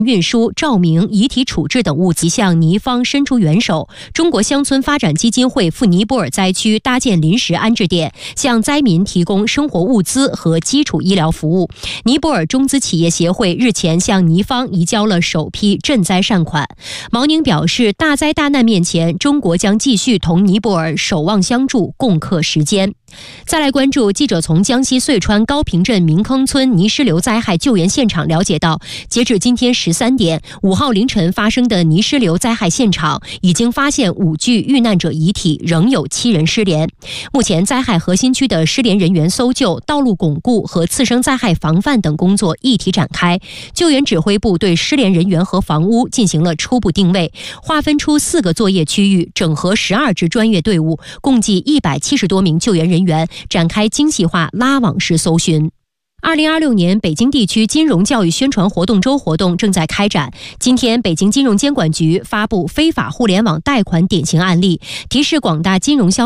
运输、照明、遗体处置等物资向尼方伸出援手。中国乡村发展基金会赴尼泊尔灾区搭建临时安置点，向灾民提供生活物资和基础医疗服务。尼泊尔中资企业协会日前向尼方移交了首批赈灾善款。毛宁表示，大灾大难面前，中国将继续同尼泊尔守望相助，共克时艰。再来关注，记者从江西遂川高坪镇明坑村泥石流灾害救援现场了解到，截至今天13点，5号凌晨发生的泥石流灾害现场已经发现5具遇难者遗体，仍有7人失联。目前，灾害核心区的失联人员搜救、道路巩固和次生灾害防范等工作一体展开。救援指挥部对失联人员和房屋进行了初步定位，划分出4个作业区域，整合12支专业队伍，共计170多名救援人员，展开精细化拉网式搜寻。2026年北京地区金融教育宣传活动周活动正在开展。今天，北京金融监管局发布非法互联网贷款典型案例，提示广大金融消